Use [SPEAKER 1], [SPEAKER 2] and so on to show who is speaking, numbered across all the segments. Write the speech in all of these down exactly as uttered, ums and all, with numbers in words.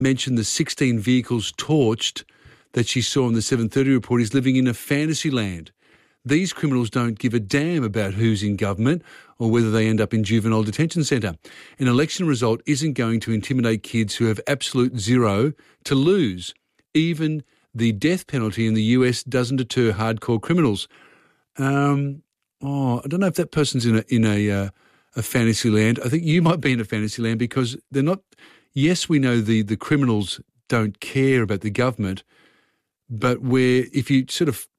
[SPEAKER 1] mentioned the sixteen vehicles torched that she saw in the seven thirty report is living in a fantasy land. These criminals don't give a damn about who's in government or whether they end up in juvenile detention centre. An election result isn't going to intimidate kids who have absolute zero to lose. Even the death penalty in the U S doesn't deter hardcore criminals. Um, oh, I don't know if that person's in a in a, uh, a fantasy land. I think you might be in a fantasy land because they're not. Yes, we know the the criminals don't care about the government, but where if you sort of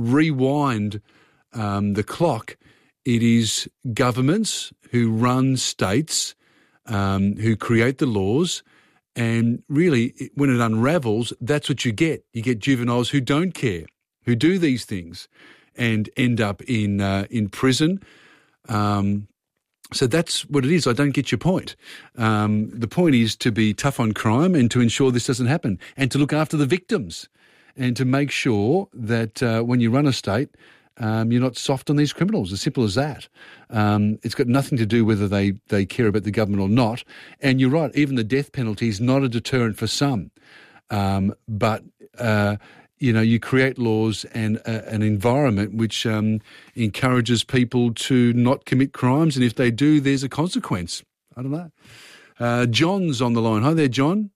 [SPEAKER 1] rewind um, the clock, it is governments who run states, um, who create the laws, and really when it unravels, that's what you get. You get juveniles who don't care, who do these things and end up in uh, in prison. Um, so that's what it is. I don't get your point. Um, the point is to be tough on crime and to ensure this doesn't happen and to look after the victims. And to make sure that uh, when you run a state, um, you're not soft on these criminals, as simple as that. Um, it's got nothing to do whether they, they care about the government or not. And you're right, even the death penalty is not a deterrent for some. Um, but, uh, you know, you create laws and uh, an environment which um, encourages people to not commit crimes. And if they do, there's a consequence. I don't know. Uh, John's on the line. Hi there, John.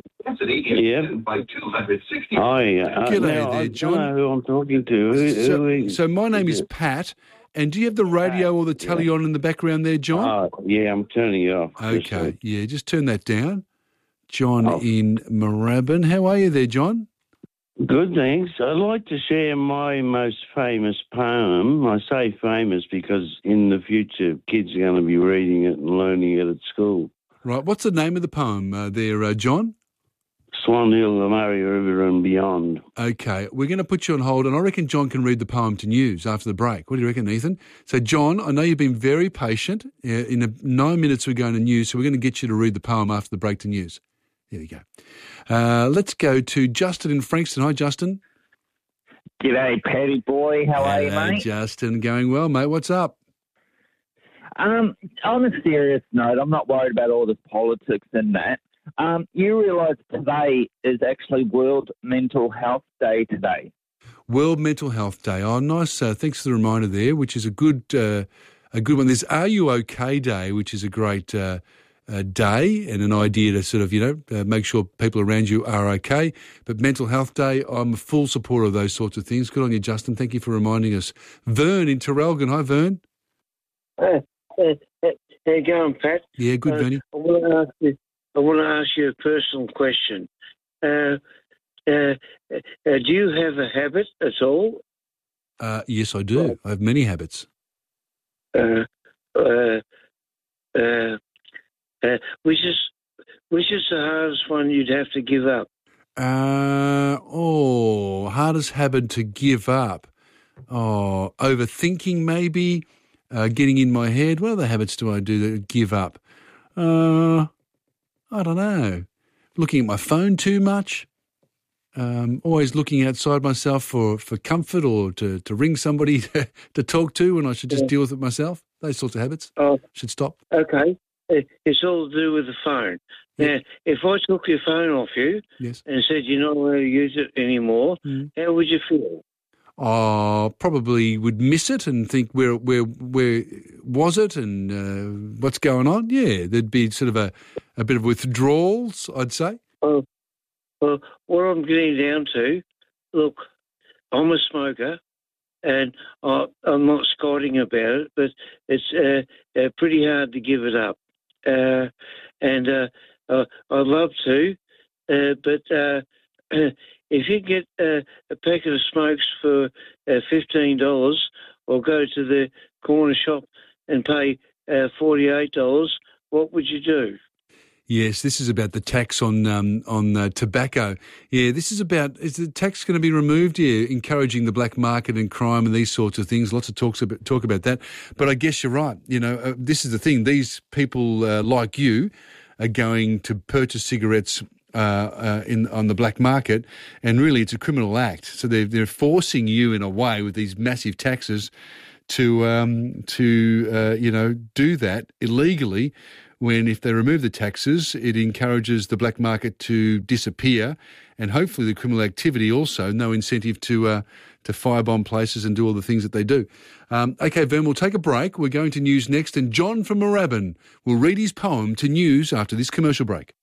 [SPEAKER 2] Yeah. By two hundred sixty. Hi. Uh,
[SPEAKER 1] G'day
[SPEAKER 2] now,
[SPEAKER 1] there,
[SPEAKER 2] I
[SPEAKER 1] John.
[SPEAKER 2] don't know who I'm talking to. Who,
[SPEAKER 1] So,
[SPEAKER 2] who,
[SPEAKER 1] so my name is Pat, and do you have the radio or the telly on in the background there, John?
[SPEAKER 2] Oh, yeah, I'm turning it off.
[SPEAKER 1] Okay, yeah, just turn that down. John
[SPEAKER 2] Oh.
[SPEAKER 1] in Moorabbin. How are you there, John?
[SPEAKER 2] Good, thanks. I'd like to share my most famous poem. I say famous because in the future kids are going to be reading it and learning it at school.
[SPEAKER 1] Right, what's the name of the poem uh, there, uh, John?
[SPEAKER 2] Swan Hill, the Murray River and beyond.
[SPEAKER 1] Okay, we're going to put you on hold, and I reckon John can read the poem to news after the break. What do you reckon, Ethan? So, John, I know you've been very patient. Uh, in a, nine minutes we're going to news, so we're going to get you to read the poem after the break to news. There we go. Uh, let's go to Justin in Frankston. Hi, Justin.
[SPEAKER 3] G'day, Paddy boy. How are you,
[SPEAKER 1] Hello,
[SPEAKER 3] mate?
[SPEAKER 1] Justin. Going well, mate. What's up?
[SPEAKER 3] Um, on a serious note, I'm not worried about all the politics and that. Um, you realise today is actually World Mental Health Day today.
[SPEAKER 1] World Mental Health Day. Oh, nice. Uh, thanks for the reminder there, which is a good uh, a good one. There's Are You OK Day, which is a great uh, uh, day and an idea to sort of, you know, uh, make sure people around you are okay. But Mental Health Day, I'm a full supporter of those sorts of things. Good on you, Justin. Thank you for reminding us. Vern in Terrelgan. Hi, Vern.
[SPEAKER 4] Uh, uh, uh, how you going, Pat?
[SPEAKER 1] Yeah, good,
[SPEAKER 4] uh,
[SPEAKER 1] Vernie.
[SPEAKER 4] I want to ask you, I want to ask you a personal question. Uh, uh, uh, do you have a habit at all?
[SPEAKER 1] Uh, yes, I do. I have many habits.
[SPEAKER 4] Uh, uh, uh, uh, which is which is the hardest one you'd have to give up?
[SPEAKER 1] Uh, oh, hardest habit to give up. Oh, overthinking maybe, uh, getting in my head. What other habits do I do that give up? Uh, I don't know. Looking at my phone too much. Um, always looking outside myself for, for comfort or to, to ring somebody to, to talk to when I should just
[SPEAKER 4] Yeah.
[SPEAKER 1] deal with it myself. Those sorts of habits
[SPEAKER 4] Oh,
[SPEAKER 1] should stop.
[SPEAKER 4] okay. Uh, It's all to do with the phone. Now, if I took your phone off you
[SPEAKER 1] Yes.
[SPEAKER 4] and said you're not going to use it anymore,
[SPEAKER 1] Mm.
[SPEAKER 4] how would you feel?
[SPEAKER 1] Oh, probably would miss it and think where where where was it and uh, what's going on. Yeah, there'd be sort of a, a bit of withdrawals, I'd say.
[SPEAKER 4] Oh, well, what I'm getting down to, look, I'm a smoker, and I, I'm not scolding about it, but it's uh, uh, pretty hard to give it up. Uh, and uh, uh, I'd love to, uh, but uh, if you get uh, a packet of smokes for uh, fifteen dollars, or go to the corner shop and pay uh, forty-eight dollars, what would you do?
[SPEAKER 1] Yes, this is about the tax on um, on uh, tobacco. Yeah, this is about, is the tax going to be removed? Yeah, encouraging the black market and crime and these sorts of things. Lots of talks about, talk about that. But I guess you're right. You know, uh, this is the thing. These people uh, like you are going to purchase cigarettes uh, uh, in on the black market, and really it's a criminal act. So they're, they're forcing you in a way with these massive taxes to, um, to uh, you know, do that illegally, when if they remove the taxes, it encourages the black market to disappear and hopefully the criminal activity also, no incentive to uh, to firebomb places and do all the things that they do. Um, OK, Vern, we'll take a break. We're going to news next, and John from Moorabbin will read his poem to news after this commercial break.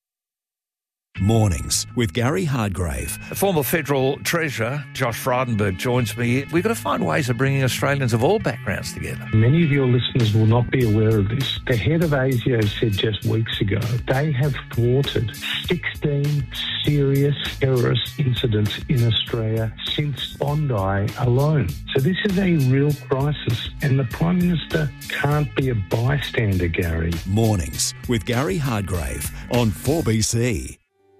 [SPEAKER 5] Mornings with Gary Hardgrave.
[SPEAKER 6] Former Federal Treasurer Josh Frydenberg joins me. We've got to find ways of bringing Australians of all backgrounds together.
[SPEAKER 7] Many of your listeners will not be aware of this. The head of ASIO said just weeks ago they have thwarted sixteen serious terrorist incidents in Australia since Bondi alone. So this is a real crisis, and the Prime Minister can't be a bystander, Gary.
[SPEAKER 5] Mornings with Gary Hardgrave on four B C.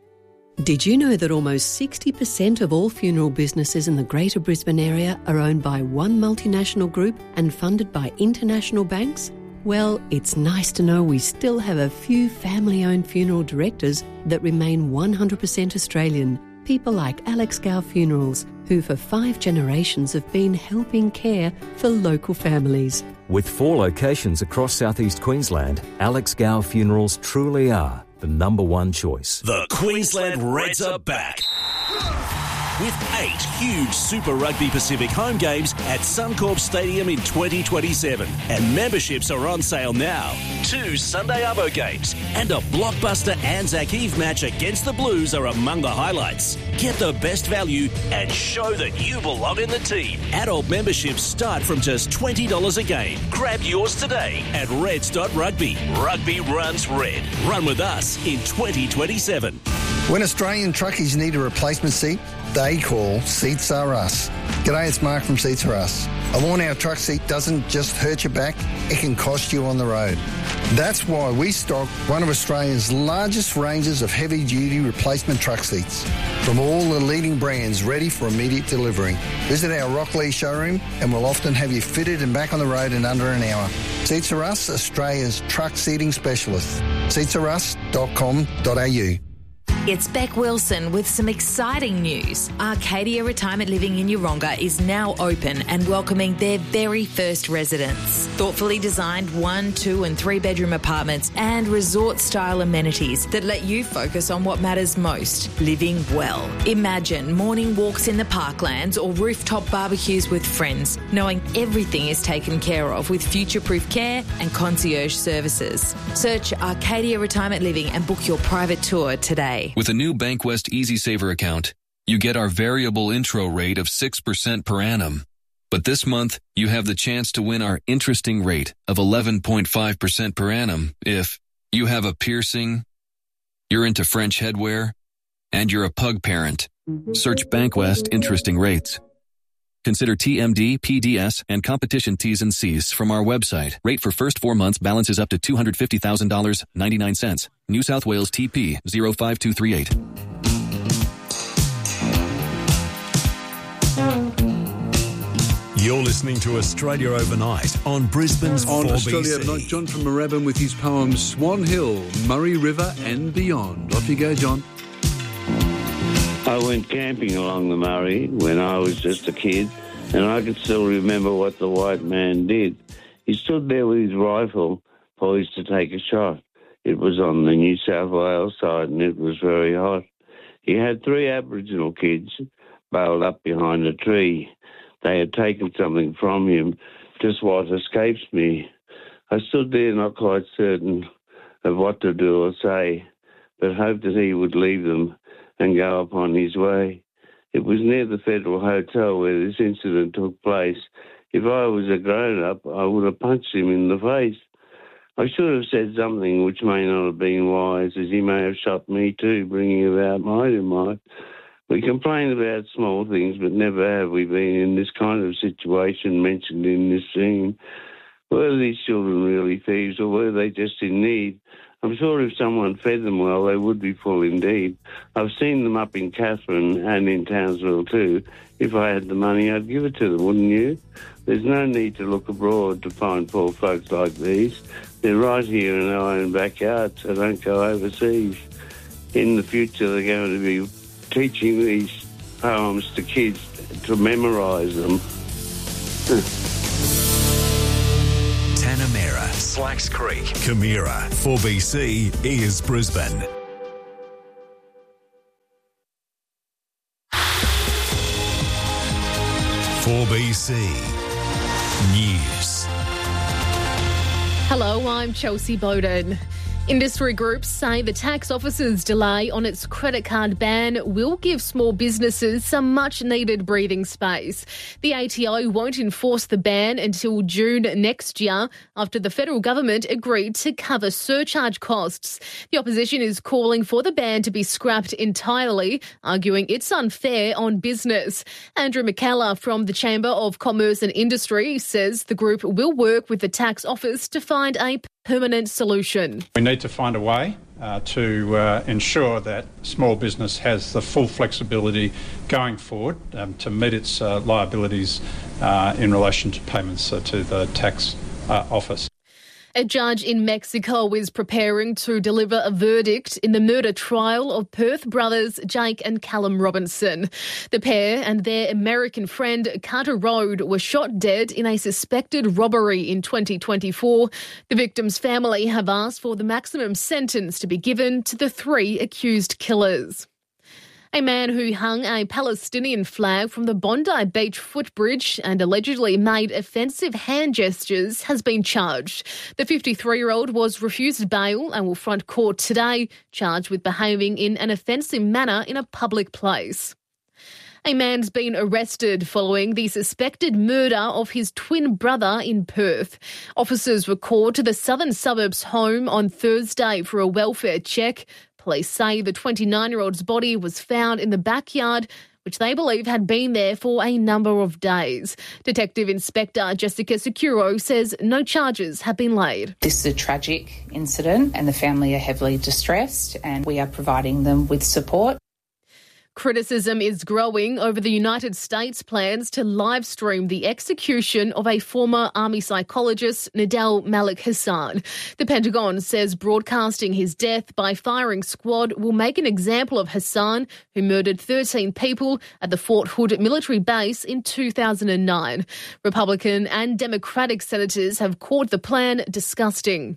[SPEAKER 8] Did you know that almost sixty percent of all funeral businesses in the Greater Brisbane area are owned by one multinational group and funded by international banks? Well, it's nice to know we still have a few family-owned funeral directors that remain one hundred percent Australian. People like Alex Gow Funerals, who for five generations have been helping care for local families.
[SPEAKER 9] With four locations across southeast Queensland, Alex Gow Funerals truly are the number one choice.
[SPEAKER 10] The Queensland Reds are back with eight huge Super Rugby Pacific home games at Suncorp Stadium in twenty twenty-seven. And memberships are on sale now. Two Sunday Arvo games and a blockbuster Anzac Eve match against the Blues are among the highlights. Get the best value and show that you belong in the team. Adult memberships start from just twenty dollars a game. Grab yours today at reds dot rugby. Rugby runs red. Run with us in twenty twenty-seven.
[SPEAKER 11] When Australian truckies need a replacement seat, they call Seats Are Us. G'day, it's Mark from Seats Are Us. A worn-out truck seat doesn't just hurt your back, it can cost you on the road. That's why we stock one of Australia's largest ranges of heavy-duty replacement truck seats from all the leading brands ready for immediate delivery. Visit our Rockley showroom and we'll often have you fitted and back on the road in under an hour. Seats Are Us, Australia's truck seating specialist. seats are us dot com dot a u.
[SPEAKER 12] It's Beck Wilson with some exciting news. Arcadia Retirement Living in Yeronga is now open and welcoming their very first residents. Thoughtfully designed one, two and three bedroom apartments and resort-style amenities that let you focus on what matters most, living well. Imagine morning walks in the parklands or rooftop barbecues with friends, knowing everything is taken care of with future-proof care and concierge services. Search Arcadia Retirement Living and book your private tour today.
[SPEAKER 13] With a new Bankwest Easy Saver account, you get our variable intro rate of six percent per annum. But this month, you have the chance to win our interesting rate of eleven point five percent per annum if you have a piercing, you're into French headwear, and you're a pug parent. Search Bankwest Interesting Rates. Consider T M D, P D S, and competition T's and C's from our website. Rate for first four months balances up to two hundred fifty thousand dollars and ninety-nine cents. New South Wales T P zero five two three eight.
[SPEAKER 5] You're listening to Australia Overnight on Brisbane's
[SPEAKER 1] On
[SPEAKER 5] four B C.
[SPEAKER 1] Australia Overnight, John from Moorabbin with his poem Swan Hill, Murray River and Beyond. Off you go, John.
[SPEAKER 2] I went camping along the Murray when I was just a kid, and I can still remember what the white man did. He stood there with his rifle poised to take a shot. It was on the New South Wales side, and it was very hot. He had three Aboriginal kids bailed up behind a tree. They had taken something from him, just what escapes me. I stood there not quite certain of what to do or say, but hoped that he would leave them and go upon his way. It was near the Federal Hotel where this incident took place. If I was a grown-up, I would have punched him in the face. I should have said something which may not have been wise, as he may have shot me too, bringing about my demise. We complain about small things, but never have we been in this kind of situation mentioned in this scene. Were these children really thieves, or were they just in need? I'm sure if someone fed them well, they would be full indeed. I've seen them up in Katherine and in Townsville too. If I had the money, I'd give it to them, wouldn't you? There's no need to look abroad to find poor folks like these. They're right here in our own backyard, so don't go overseas. In the future, they're going to be teaching these poems to kids to memorise them.
[SPEAKER 5] Tanner Wimmera, Slacks Creek, Camira. four B C is Brisbane. four B C News.
[SPEAKER 14] Hello, I'm Chelsea Bowden. Industry groups say the tax office's delay on its credit card ban will give small businesses some much-needed breathing space. The A T O won't enforce the ban until June next year after the federal government agreed to cover surcharge costs. The opposition is calling for the ban to be scrapped entirely, arguing it's unfair on business. Andrew McKellar from the Chamber of Commerce and Industry says the group will work with the tax office to find a permanent solution.
[SPEAKER 15] We need to find a way uh, to uh, ensure that small business has the full flexibility going forward um, to meet its uh, liabilities uh, in relation to payments uh, to the tax uh, office.
[SPEAKER 14] A judge in Mexico is preparing to deliver a verdict in the murder trial of Perth brothers Jake and Callum Robinson. The pair and their American friend Carter Road were shot dead in a suspected robbery in twenty twenty-four. The victims' family have asked for the maximum sentence to be given to the three accused killers. A man who hung a Palestinian flag from the Bondi Beach footbridge and allegedly made offensive hand gestures has been charged. The fifty-three-year-old was refused bail and will front court today, charged with behaving in an offensive manner in a public place. A man's been arrested following the suspected murder of his twin brother in Perth. Officers were called to the southern suburbs home on Thursday for a welfare check. Police say the twenty-nine-year-old's body was found in the backyard, which they believe had been there for a number of days. Detective Inspector Jessica Securo says no charges have been laid.
[SPEAKER 16] This is a tragic incident and the family are heavily distressed, and we are providing them with support.
[SPEAKER 14] Criticism is growing over the United States' plans to live stream the execution of a former army psychologist, Nadal Malik Hassan. The Pentagon says broadcasting his death by firing squad will make an example of Hassan, who murdered thirteen people at the Fort Hood military base in two thousand nine. Republican and Democratic senators have called the plan disgusting.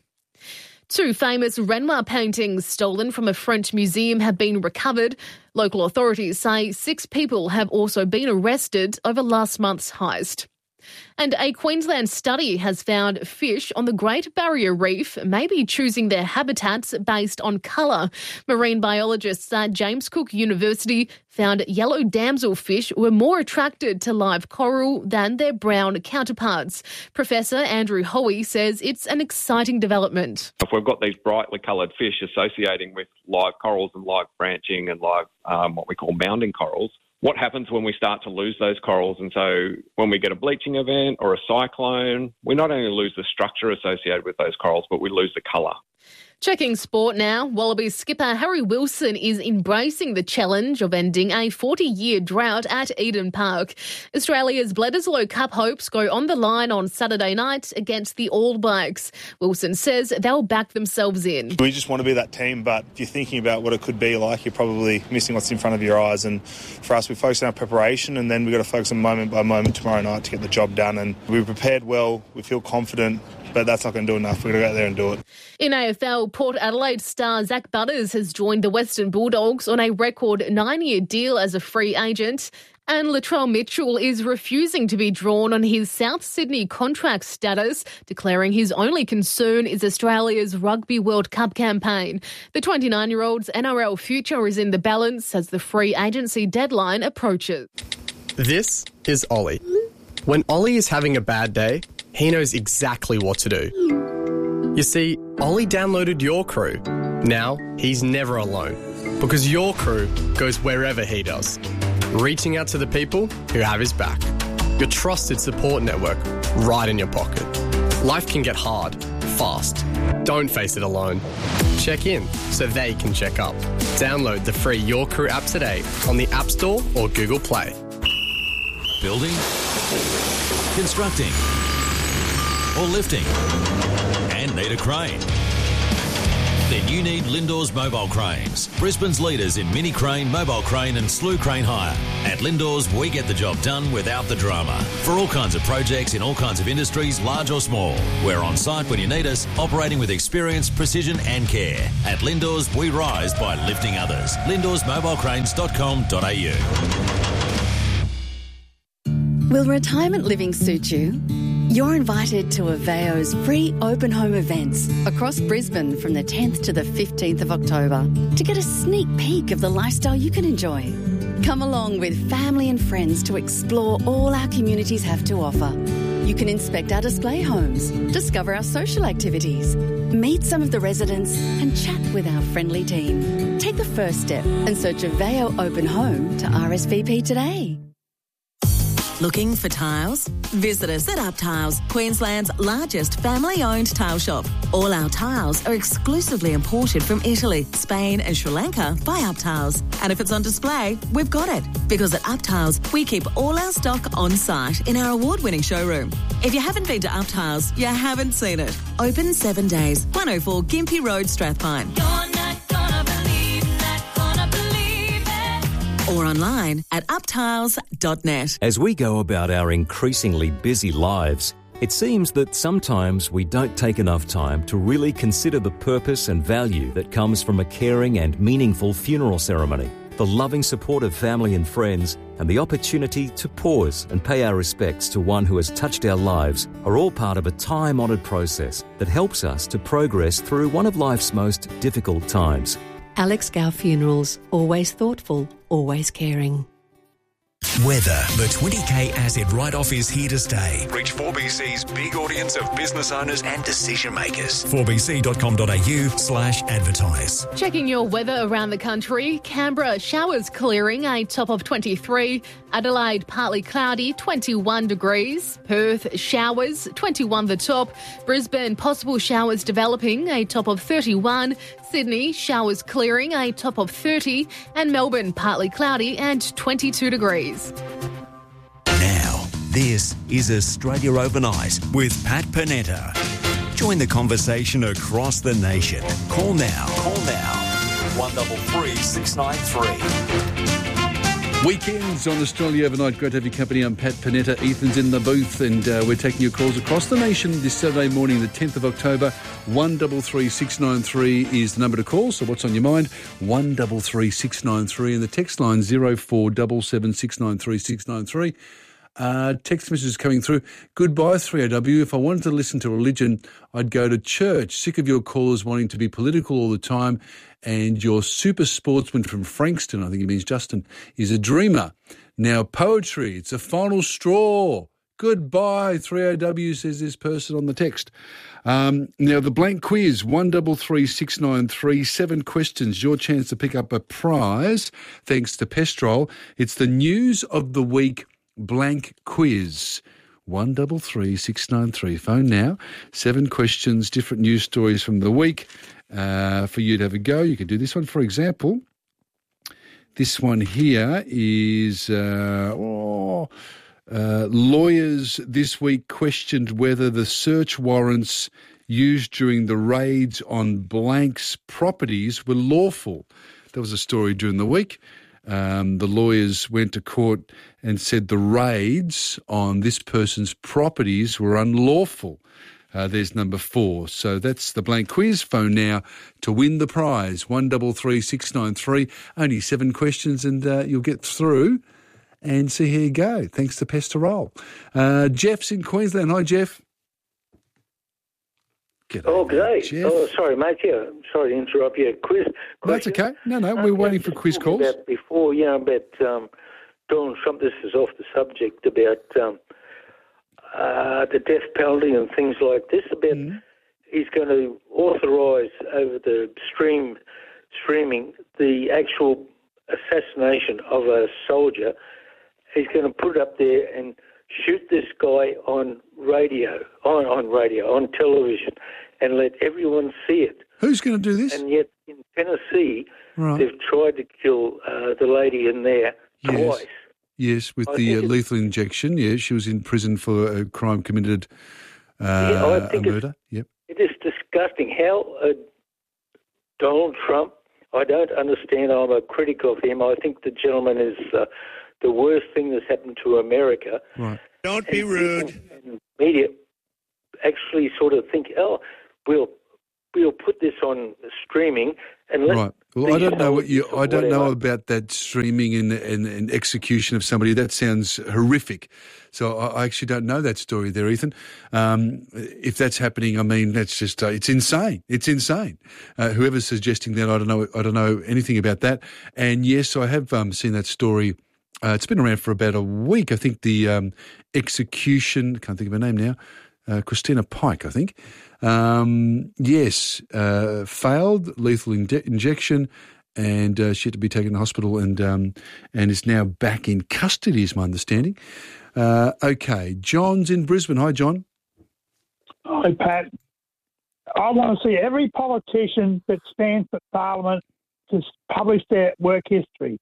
[SPEAKER 14] Two famous Renoir paintings stolen from a French museum have been recovered. Local authorities say six people have also been arrested over last month's heist. And a Queensland study has found fish on the Great Barrier Reef may be choosing their habitats based on colour. Marine biologists at James Cook University found yellow damselfish were more attracted to live coral than their brown counterparts. Professor Andrew Hoey says it's an exciting development.
[SPEAKER 17] If we've got these brightly coloured fish associating with live corals and live branching and live um, what we call mounding corals, what happens when we start to lose those corals? And so when we get a bleaching event or a cyclone, we not only lose the structure associated with those corals, but we lose the colour.
[SPEAKER 14] Checking sport now, Wallabies skipper Harry Wilson is embracing the challenge of ending a forty-year drought at Eden Park. Australia's Bledisloe Cup hopes go on the line on Saturday night against the All Blacks. Wilson says they'll back themselves in.
[SPEAKER 18] We just want to be that team, but if you're thinking about what it could be like, you're probably missing what's in front of your eyes. And for us, we focus on our preparation, and then we've got to focus on moment by moment tomorrow night to get the job done. And we're prepared well, we feel confident, but that's not going to do enough. We've got to go out there and do it.
[SPEAKER 14] In A F L, Port Adelaide star Zach Butters has joined the Western Bulldogs on a record nine-year deal as a free agent. And Latrell Mitchell is refusing to be drawn on his South Sydney contract status, declaring his only concern is Australia's Rugby World Cup campaign. The twenty-nine-year-old's N R L future is in the balance as the free agency deadline approaches.
[SPEAKER 19] This is Ollie. When Ollie is having a bad day, he knows exactly what to do. You see, Ollie downloaded Your Crew. Now, he's never alone, because Your Crew goes wherever he does, reaching out to the people who have his back. Your trusted support network right in your pocket. Life can get hard, fast. Don't face it alone. Check in so they can check up. Download the free Your Crew app today on the App Store or Google Play.
[SPEAKER 5] Building, constructing, or lifting, and need a crane.
[SPEAKER 20] Then you need Lindor's Mobile Cranes, Brisbane's leaders in mini crane, mobile crane and slew crane hire. At Lindor's, we get the job done without the drama. For all kinds of projects in all kinds of industries, large or small. We're on site when you need us, operating with experience, precision and care. At Lindor's, we rise by lifting others. lindors mobile cranes dot com dot a u.
[SPEAKER 21] Will retirement living suit you? You're invited to Aveo's free open home events across Brisbane from the tenth to the fifteenth of October to get a sneak peek of the lifestyle you can enjoy. Come along with family and friends to explore all our communities have to offer. You can inspect our display homes, discover our social activities, meet some of the residents and chat with our friendly team. Take the first step and search Aveo Open Home to R S V P today.
[SPEAKER 22] Looking for tiles? Visit us at Up Tiles, Queensland's largest family-owned tile shop. All our tiles are exclusively imported from Italy, Spain and Sri Lanka by Up Tiles. And if it's on display, we've got it. Because at Up Tiles, we keep all our stock on site in our award-winning showroom. If you haven't been to Up Tiles, you haven't seen it. Open seven days, one oh four Gympie Road, Strathpine. Or online at up tiles dot net.
[SPEAKER 9] As we go about our increasingly busy lives, it seems that sometimes we don't take enough time to really consider the purpose and value that comes from a caring and meaningful funeral ceremony. The loving support of family and friends and the opportunity to pause and pay our respects to one who has touched our lives are all part of a time-honoured process that helps us to progress through one of life's most difficult times.
[SPEAKER 8] Alex Gow Funerals, always thoughtful, always caring.
[SPEAKER 5] Weather. The twenty K asset write-off is here to stay. Reach four B C's big audience of business owners and decision makers. four b c dot com dot a u slash advertise.
[SPEAKER 14] Checking your weather around the country. Canberra, showers clearing, a top of twenty-three. Adelaide, partly cloudy, twenty-one degrees. Perth, showers, twenty-one the top. Brisbane, possible showers developing, a top of thirty-one. Sydney, showers clearing, a top of thirty. And Melbourne, partly cloudy and twenty-two degrees.
[SPEAKER 5] Now, this is Australia Overnight with Pat Panetta. Join the conversation across the nation. Call now. Call now. one three three, six nine three.
[SPEAKER 1] Weekends on Australia Overnight. Great to have your company. I'm Pat Panetta. Ethan's in the booth, and uh, we're taking your calls across the nation this Saturday morning, the tenth of October. one three three, six nine three is the number to call. So what's on your mind? one three three, six nine three, and the text line zero four seven seven, six nine three, six nine three. Uh, text messages coming through. Goodbye, three A W. If I wanted to listen to religion, I'd go to church. Sick of your callers wanting to be political all the time. And your super sportsman from Frankston, I think he means Justin, is a dreamer. Now, poetry, it's a final straw. Goodbye, three A W, says this person on the text. Um, now, the blank quiz, one three three, six nine three, seven questions, your chance to pick up a prize, thanks to Pestrol. It's the News of the Week blank quiz. one three three, six nine three. Phone now. Seven questions, different news stories from the week uh, for you to have a go. You can do this one, for example. This one here is uh, oh, uh, lawyers this week questioned whether the search warrants used during the raids on blank's properties were lawful. That was a story during the week. Um, the lawyers went to court and said the raids on this person's properties were unlawful. Uh, there's number four. So that's the blank quiz. Phone now to win the prize. one three three, six nine three. Only seven questions and uh, you'll get through and see how you go. Thanks to Pestrol. Uh, Jeff's in Queensland. Hi, Jeff. G'day,
[SPEAKER 23] oh, g'day.
[SPEAKER 1] Jeff.
[SPEAKER 23] Oh, sorry, mate. Yeah, sorry to interrupt you. Quiz.
[SPEAKER 1] That's okay. No, no, we're um, waiting for quiz calls.
[SPEAKER 23] About before, you know, about um, Donald Trump, this is off the subject, about um, uh, the death penalty and things like this, about mm. he's going to authorise over the stream streaming the actual assassination of a soldier. He's going to put it up there and shoot this guy on radio, on, on radio, on television, and let everyone see it.
[SPEAKER 1] Who's going to do this?
[SPEAKER 23] And yet in Tennessee,
[SPEAKER 1] right.
[SPEAKER 23] they've tried to kill uh, the lady in there
[SPEAKER 1] yes.
[SPEAKER 23] twice.
[SPEAKER 1] Yes, with
[SPEAKER 23] I
[SPEAKER 1] the uh,
[SPEAKER 23] think
[SPEAKER 1] lethal injection. Yeah, she was in prison for a crime committed, uh,
[SPEAKER 23] yeah, I think
[SPEAKER 1] a murder. Yep.
[SPEAKER 23] It is disgusting how a Donald Trump, I don't understand. I'm a critic of him. I think the gentleman is uh, the worst thing that's happened to America.
[SPEAKER 1] Right.
[SPEAKER 23] Don't be rude. And media actually sort of think, oh, we'll we'll put this on streaming and let.
[SPEAKER 1] Right. Well, I don't know what you. I don't know about that streaming and, and, and execution of somebody. That sounds horrific. So I, I actually don't know that story there, Ethan. Um, if that's happening, I mean, that's just uh, it's insane. It's insane. Uh, whoever's suggesting that, I don't know. I don't know anything about that. And yes, I have um, seen that story. Uh, it's been around for about a week. I think the um, execution. Can't think of her name now. Uh, Christina Pike, I think. Um, yes, uh, failed lethal in- injection, and uh, she had to be taken to hospital, and um, and is now back in custody, is my understanding. Uh, okay, John's in Brisbane. Hi, John.
[SPEAKER 3] Hi, Pat. I want to see every politician that stands for Parliament to publish their work history.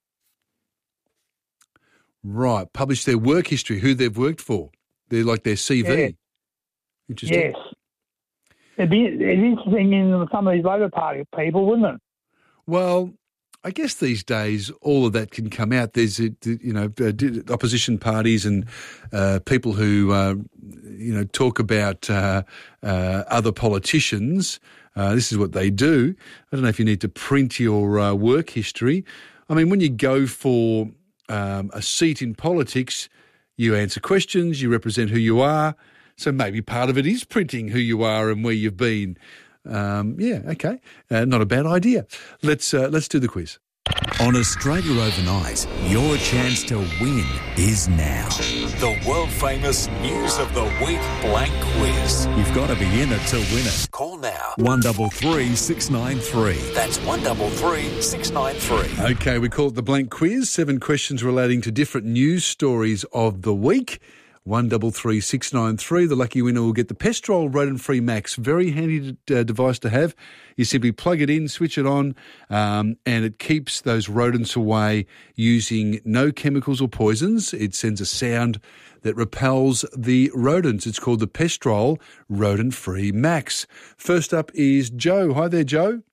[SPEAKER 1] Right, publish their work history, who they've worked for. They're like their C V.
[SPEAKER 3] Yeah.
[SPEAKER 1] Interesting.
[SPEAKER 3] Yes. It'd be it'd be interesting in some of these Labor Party people, wouldn't it?
[SPEAKER 1] Well, I guess these days all of that can come out. There's, you know, opposition parties and uh, people who, uh, you know, talk about uh, uh, other politicians. Uh, this is what they do. I don't know if you need to print your uh, work history. I mean, when you go for um, a seat in politics, you answer questions, you represent who you are. So maybe part of it is printing who you are and where you've been. Um, yeah, okay, uh, not a bad idea. Let's uh, let's do the quiz.
[SPEAKER 5] On Australia Overnight, your chance to win is now. The world-famous News of the Week Blank Quiz. You've got to be in it to win it. Call now. one double three six nine three. That's one double three six nine three.
[SPEAKER 1] Okay, we call it the Blank Quiz. Seven questions relating to different news stories of the week. one double three six nine three. The lucky winner will get the Pestrol Rodent-Free Max. Very handy uh, device to have. You simply plug it in, switch it on, um, and it keeps those rodents away using no chemicals or poisons. It sends a sound that repels the rodents. It's called the Pestrol Rodent-Free Max. First up is Joe. Hi there, Joe.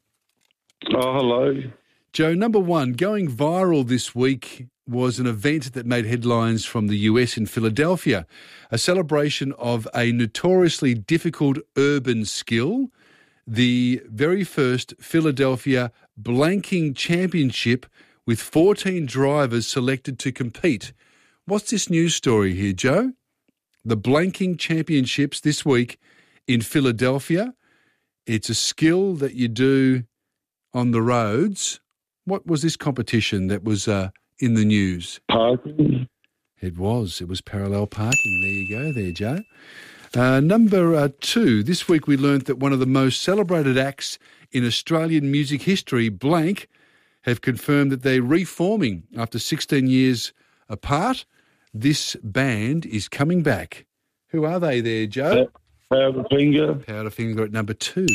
[SPEAKER 2] Oh, hello.
[SPEAKER 1] Joe, number one, going viral this week was an event that made headlines from the U S in Philadelphia, a celebration of a notoriously difficult urban skill, the very first Philadelphia Blanking Championship with fourteen drivers selected to compete. What's this news story here, Joe? The Blanking Championships this week in Philadelphia. It's a skill that you do on the roads. What was this competition that was uh, in the news?
[SPEAKER 2] Parking.
[SPEAKER 1] It was. It was parallel parking. There you go there, Joe. Uh, number uh, two, this week we learnt that one of the most celebrated acts in Australian music history, Blank, have confirmed that they're reforming after sixteen years apart. This band is coming back. Who are they there, Joe?
[SPEAKER 2] Powderfinger.
[SPEAKER 1] Powderfinger at number two.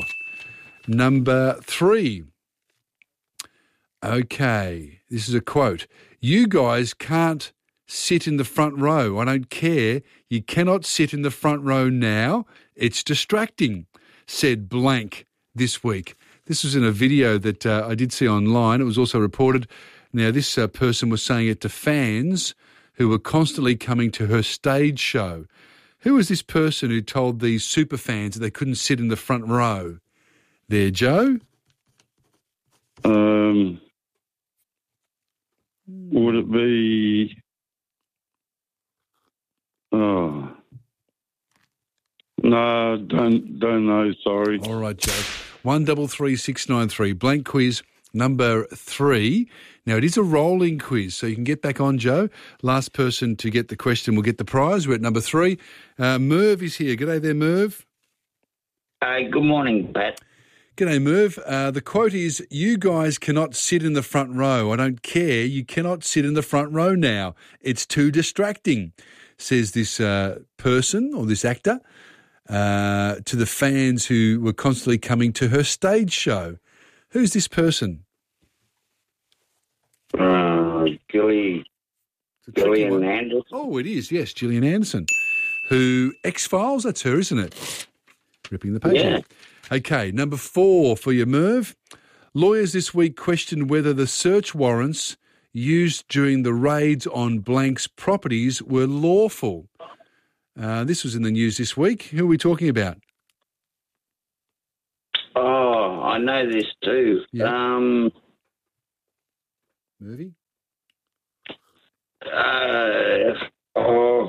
[SPEAKER 1] Number three. Okay, this is a quote. You guys can't sit in the front row. I don't care. You cannot sit in the front row now. It's distracting, said Blank this week. This was in a video that uh, I did see online. It was also reported. Now, this uh, person was saying it to fans who were constantly coming to her stage show. Who was this person who told these super fans that they couldn't sit in the front row? There, Joe?
[SPEAKER 2] Um... Would it be? Oh, no, don't don't know. Sorry.
[SPEAKER 1] All right, Joe. One double three six nine three. Blank quiz number three. Now it is a rolling quiz, so you can get back on, Joe. Last person to get the question will get the prize. We're at number three. Uh, Merv is here. G'day there, Merv.
[SPEAKER 4] Uh, good morning, Pat.
[SPEAKER 1] G'day, Merv. Uh, the quote is, you guys cannot sit in the front row. I don't care. You cannot sit in the front row now. It's too distracting, says this uh, person or this actor uh, to the fans who were constantly coming to her stage show. Who's this person?
[SPEAKER 4] Uh, Gilly, Gillian Anderson.
[SPEAKER 1] Oh, it is, yes, Gillian Anderson, who, X-Files, that's her, isn't it? Ripping the paycheck. Yeah. Okay, number four for you, Merv. Lawyers this week questioned whether the search warrants used during the raids on Blank's properties were lawful. Uh, this was in the news this week. Who are we talking about?
[SPEAKER 4] Oh, I know this too.
[SPEAKER 1] Yeah.
[SPEAKER 4] Um,
[SPEAKER 1] Movie?
[SPEAKER 4] Uh, oh.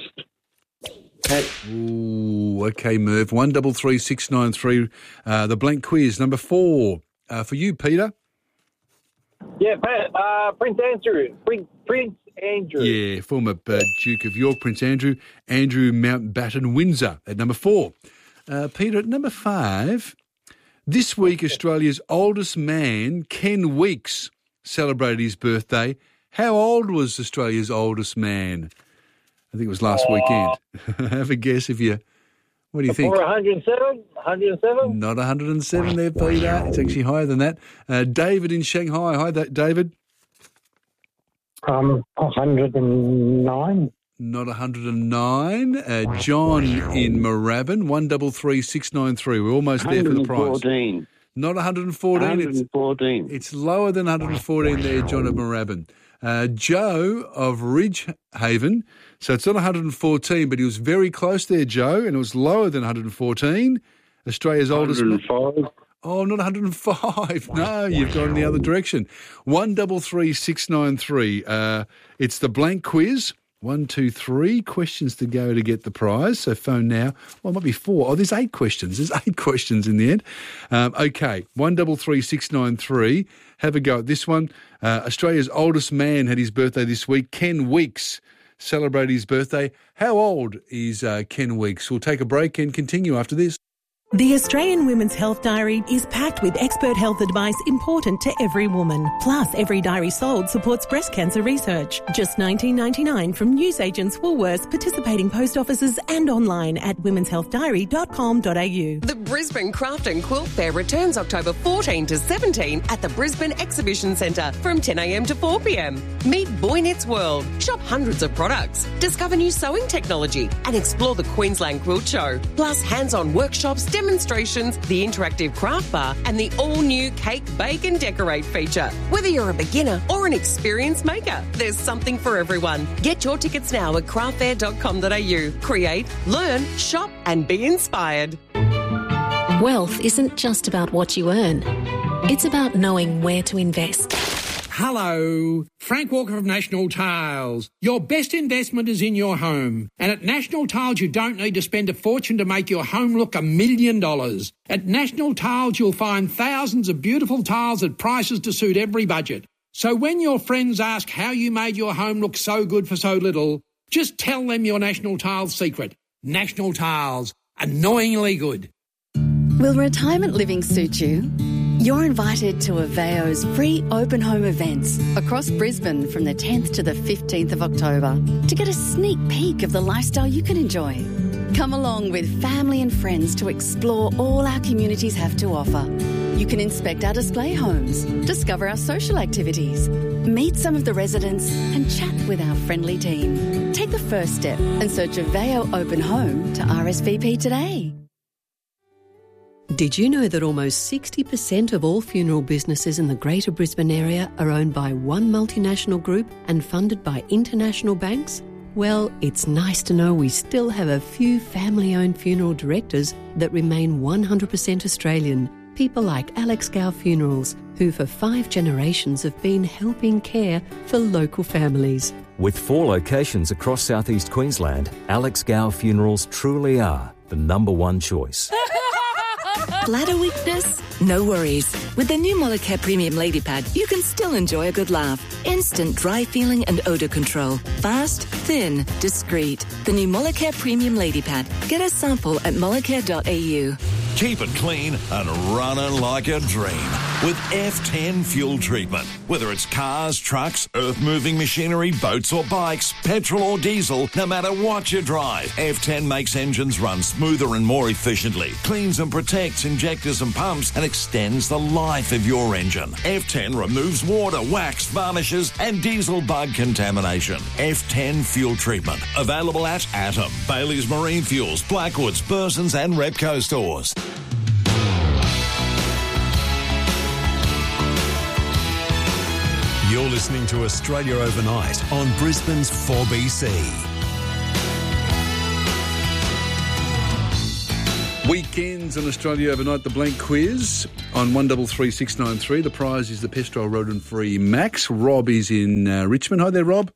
[SPEAKER 1] Ooh, okay, Merv. One double three six nine three. Uh, the Blank quiz number four uh, for you, Peter.
[SPEAKER 6] Yeah, Pat. Uh, Prince Andrew. Prince, Prince Andrew.
[SPEAKER 1] Yeah, former uh, Duke of York, Prince Andrew. Andrew Mountbatten Windsor at number four. Uh, Peter at number five. This week, Australia's oldest man, Ken Weeks, celebrated his birthday. How old was Australia's oldest man? I think it was last uh, weekend. Have a guess if you... What do you think?
[SPEAKER 6] one hundred seven? one hundred seven?
[SPEAKER 1] Not one hundred seven there, Peter. It's actually higher than that. Uh, David in Shanghai. Hi, David.
[SPEAKER 3] Um, one hundred nine.
[SPEAKER 1] Not one hundred nine. Uh, John in Moorabbin. one double three six nine three. We're almost there for the prize.
[SPEAKER 2] one hundred fourteen.
[SPEAKER 1] Not one hundred fourteen.
[SPEAKER 2] one hundred fourteen.
[SPEAKER 1] It's, it's lower than one hundred fourteen there, John of Moorabbin. Uh, Joe of Ridgehaven. So it's not one hundred fourteen, but he was very close there, Joe, and it was lower than one hundred fourteen. Australia's oldest...
[SPEAKER 2] one hundred five.
[SPEAKER 1] Oh, not one hundred five. No, you've gone the other direction. one double three six nine three. Uh, it's the Blank quiz. One, two, three questions to go to get the prize. So phone now. Well, it might be four. Oh, there's eight questions. There's eight questions in the end. Um, okay, one double three six nine three. Have a go at this one. Uh, Australia's oldest man had his birthday this week. Ken Weeks celebrated his birthday. How old is uh, Ken Weeks? We'll take a break and continue after this.
[SPEAKER 7] The Australian Women's Health Diary is packed with expert health advice important to every woman. Plus, every diary sold supports breast cancer research. Just nineteen ninety-nine from newsagents, Woolworths, participating post offices and online at womens health diary dot com dot a u.
[SPEAKER 10] The Brisbane Craft and Quilt Fair returns October fourteen to seventeen at the Brisbane Exhibition Centre from ten a m to four p m. Meet Boy Knits World, shop hundreds of products, discover new sewing technology and explore the Queensland Quilt Show. Plus, hands-on workshops, demonstrations, the interactive craft bar and the all-new Cake, Bake and Decorate feature. Whether you're a beginner or an experienced maker, there's something for everyone. Get your tickets now at craft fair dot com dot a u. Create, learn, shop and be inspired.
[SPEAKER 14] Wealth isn't just about what you earn. It's about knowing where to invest.
[SPEAKER 24] Hello, Frank Walker of National Tiles. Your best investment is in your home. And at National Tiles, you don't need to spend a fortune to make your home look a million dollars. At National Tiles, you'll find thousands of beautiful tiles at prices to suit every budget. So when your friends ask how you made your home look so good for so little, just tell them your National Tiles secret. National Tiles, annoyingly good.
[SPEAKER 21] Will retirement living suit you? You're invited to Aveo's free open home events across Brisbane from the tenth to the fifteenth of October to get a sneak peek of the lifestyle you can enjoy. Come along with family and friends to explore all our communities have to offer. You can inspect our display homes, discover our social activities, meet some of the residents and chat with our friendly team. Take the first step and search Aveo Open Home to R S V P today.
[SPEAKER 8] Did you know that almost sixty percent of all funeral businesses in the Greater Brisbane area are owned by one multinational group and funded by international banks? Well, it's nice to know we still have a few family-owned funeral directors that remain one hundred percent Australian. People like Alex Gow Funerals, who for five generations have been helping care for local families.
[SPEAKER 9] With four locations across southeast Queensland, Alex Gow Funerals truly are the number one choice.
[SPEAKER 22] Bladder weakness? No worries. With the new Molicare Premium Lady Pad, you can still enjoy a good laugh. Instant dry feeling and odour control. Fast, thin, discreet. The new Molicare Premium Lady Pad. Get a sample at molicare dot a u.
[SPEAKER 20] Keep it clean and running like a dream. with F ten fuel treatment. Whether it's cars, trucks, earth-moving machinery, boats or bikes, petrol or diesel, no matter what you drive, F ten makes engines run smoother and more efficiently, cleans and protects injectors and pumps, and extends the life of your engine. F ten removes water, wax, varnishes, and diesel bug contamination. F ten fuel treatment. Available at Atom, Bailey's Marine Fuels, Blackwoods, Burson's and Repco stores.
[SPEAKER 5] You're listening to Australia Overnight on Brisbane's four B C.
[SPEAKER 1] Weekends on Australia Overnight, the blank quiz on one three three six nine three. The prize is the Pestrol rodent-free Max. Rob is in uh, Richmond. Hi there, Rob.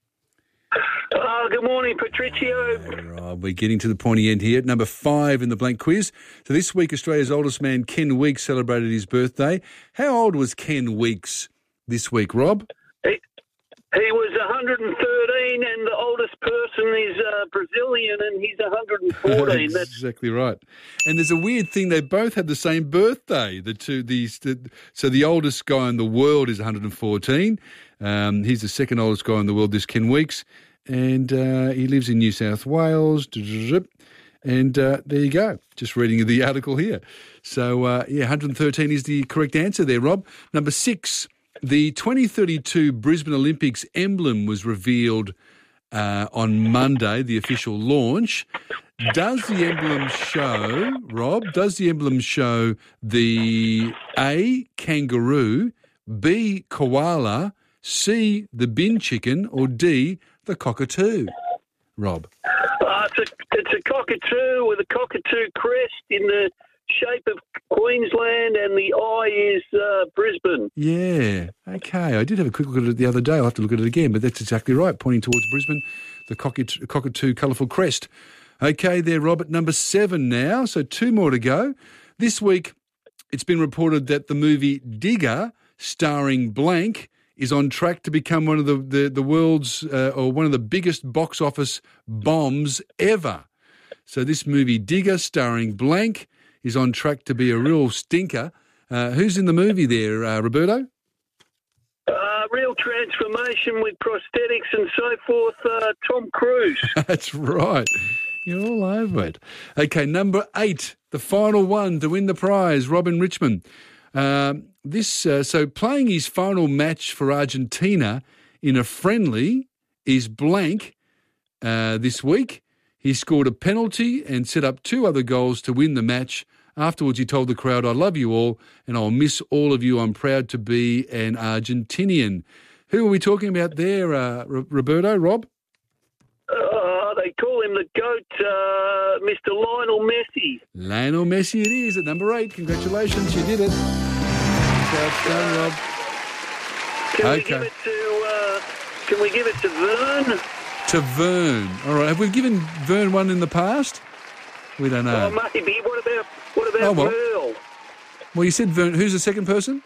[SPEAKER 11] Uh, good morning, Patricio.
[SPEAKER 1] Hey, Rob. We're getting to the pointy end here. Number five in the blank quiz. So this week, Australia's oldest man, Ken Weeks, celebrated his birthday. How old was Ken Weeks this week, Rob?
[SPEAKER 11] He, he was one hundred thirteen, and the oldest person is uh, Brazilian, and he's one hundred fourteen.
[SPEAKER 1] That's exactly right. And there's a weird thing; they both have the same birthday. The two, these, the, so the oldest guy in the world is one hundred fourteen. Um, he's the second oldest guy in the world. This Ken Weeks, and uh, he lives in New South Wales. And uh, there you go. Just reading the article here. So uh, yeah, one hundred thirteen is the correct answer there, Rob. Number six. The twenty thirty-two Brisbane Olympics emblem was revealed uh, on Monday, the official launch. Does the emblem show, Rob, does the emblem show the A, kangaroo, B, koala, C, the bin chicken, or D, the cockatoo? Rob.
[SPEAKER 11] Uh, it's, a, it's a cockatoo with a cockatoo crest in the shape of Queensland, and the eye is uh, Brisbane.
[SPEAKER 1] Yeah, okay. I did have a quick look at it the other day. I'll have to look at it again, but that's exactly right, pointing towards Brisbane, the cockatoo, cockatoo colourful crest. Okay, there, Robert, number seven now, so two more to go. This week, it's been reported that the movie Digger, starring blank, is on track to become one of the, the, the world's, uh, or one of the biggest box office bombs ever. So this movie Digger, starring blank, is on track to be a real stinker. Uh, who's in the movie there, uh, Roberto?
[SPEAKER 11] Uh, real transformation with prosthetics and so forth, uh, Tom Cruise.
[SPEAKER 1] That's right. You're all over it. Okay, number eight, the final one to win the prize, Robin Richmond. Um, this uh, so playing his final match for Argentina in a friendly is blank uh, this week. He scored a penalty and set up two other goals to win the match. Afterwards, he told the crowd, "I love you all, and I'll miss all of you. I'm proud to be an Argentinian." Who are we talking about there, uh, R- Roberto, Rob?
[SPEAKER 11] Uh, they call him the GOAT, uh, Mister Lionel Messi.
[SPEAKER 1] Lionel Messi it is at number eight. Congratulations, you did it. Well done, Rob.
[SPEAKER 11] Can
[SPEAKER 1] okay.
[SPEAKER 11] we give it to, uh, can we give it to Vern?
[SPEAKER 1] To Vern. All right. Have we given Vern one in the past? We don't know.
[SPEAKER 11] Oh, maybe. What about what about
[SPEAKER 1] oh, well.
[SPEAKER 11] Merle?
[SPEAKER 1] Well, you said Vern. Who's the second person?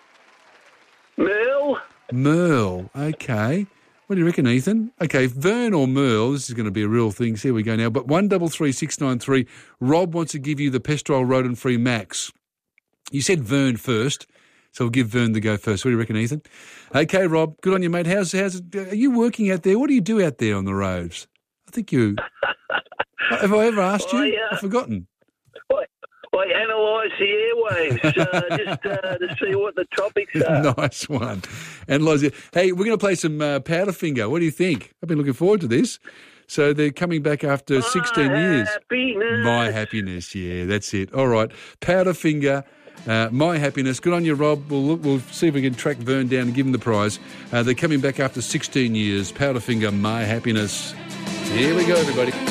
[SPEAKER 11] Merle.
[SPEAKER 1] Merle. Okay. What do you reckon, Ethan? Okay, Vern or Merle. This is going to be a real thing. So here we go now. But one double three six nine three. Rob wants to give you the Pestrol rodent-free Max. You said Vern first, so we'll give Vern the go first. What do you reckon, Ethan? Okay, Rob. Good on you, mate. How's how's it? Are you working out there? What do you do out there on the roads? I think you. Have I ever asked you?
[SPEAKER 11] I, uh,
[SPEAKER 1] I've forgotten.
[SPEAKER 11] I, I analyse the airwaves uh, just uh, to see what the topics are.
[SPEAKER 1] Nice one. Analyse it. Hey, we're going to play some uh, Powderfinger. What do you think? I've been looking forward to this. So they're coming back after sixteen
[SPEAKER 11] My
[SPEAKER 1] years.
[SPEAKER 11] Happiness.
[SPEAKER 1] My Happiness. Yeah, that's it. All right. Powderfinger. Uh, My Happiness. Good on you, Rob. We'll look, we'll see if we can track Vern down and give him the prize. Uh, they're coming back after sixteen years. Powderfinger, My Happiness. Here we go, everybody.